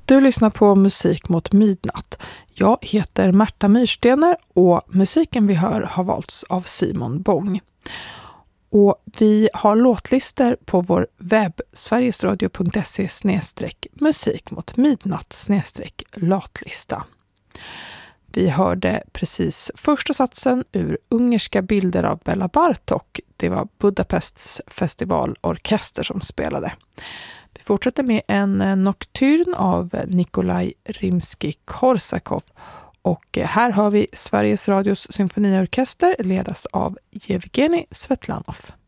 Du lyssnar på Musik mot midnatt. Jag heter Märta Myrstener och musiken vi hör har valts av Simon Bång. Och vi har låtlister på vår webb sverigesradio.se/musik mot midnatt/latlista. Vi hörde precis första satsen ur Ungerska bilder av Bela Bartok. Det var Budapests festivalorkester som spelade. Vi fortsätter med en nocturn av Nikolaj Rimsky-Korsakov. Och här har vi Sveriges Radios symfoniorkester ledas av Evgenij Svetlanov.